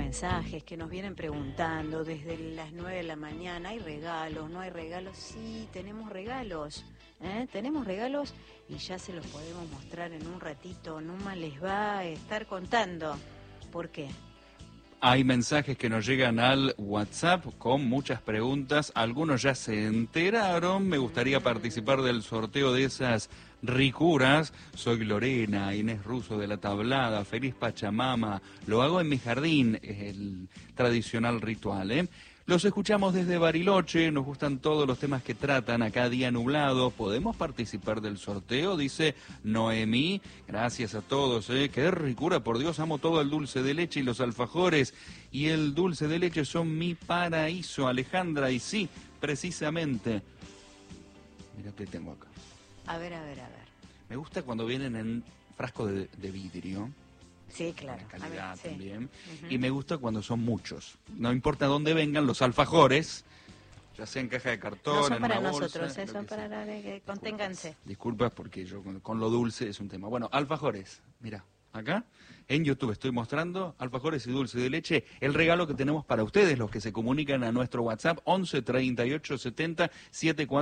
mensajes que nos vienen preguntando desde las 9 de la mañana. ¿Hay regalos? ¿No hay regalos? Sí, tenemos regalos. Tenemos regalos y ya se los podemos mostrar en un ratito. Numa les va a estar contando. ¿Por qué? Hay mensajes que nos llegan al WhatsApp con muchas preguntas. Algunos ya se enteraron. Me gustaría participar del sorteo de esas ricuras. Soy Lorena, Inés Russo de La Tablada. Feliz Pachamama. Lo hago en mi jardín. Es el tradicional ritual, ¿eh? Los escuchamos desde Bariloche, nos gustan todos los temas que tratan, acá día nublado. ¿Podemos participar del sorteo? Dice Noemí. Gracias a todos, qué ricura, por Dios, amo todo el dulce de leche y los alfajores. Y el dulce de leche son mi paraíso, Alejandra. Y sí, precisamente. Mira qué tengo acá. A ver. Me gusta cuando vienen en frasco de vidrio. Sí, claro. Calidad sí. también. Y me gusta cuando son muchos. No importa dónde vengan los alfajores, ya sea en caja de cartón, no son en para una nosotros, bolsa, son para que conténganse. Disculpas porque yo con lo dulce es un tema. Bueno, alfajores, mira, acá en YouTube estoy mostrando alfajores y dulce de leche, el regalo que tenemos para ustedes, los que se comunican a nuestro WhatsApp 11 38 70 74